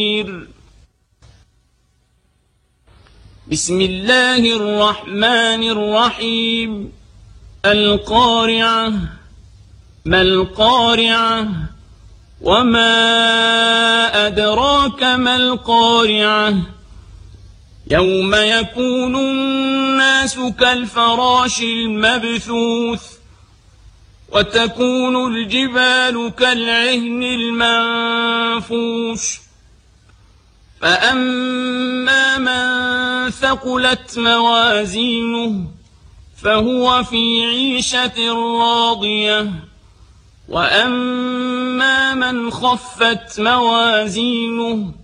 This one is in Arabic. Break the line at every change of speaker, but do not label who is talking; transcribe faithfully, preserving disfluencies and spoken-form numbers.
بسم الله الرحمن الرحيم القارعة ما القارعة وما أدراك ما القارعة يوم يكون الناس كالفراش المبثوث وتكون الجبال كالعهن المنفوش فأما من ثقلت موازينه فهو في عيشة راضية وأما من خفت موازينه